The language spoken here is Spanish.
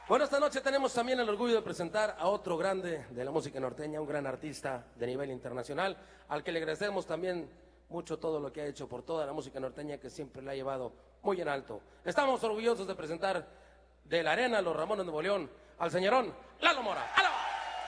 Bueno, esta noche tenemos también el orgullo de presentar a otro grande de la música norteña, un gran artista de nivel internacional, al que le agradecemos también mucho todo lo que ha hecho por toda la música norteña, que siempre la ha llevado muy en alto. Estamos orgullosos de presentar de la Arena Los Ramones de Nuevo León al señorón Lalo Mora. ¡Aló!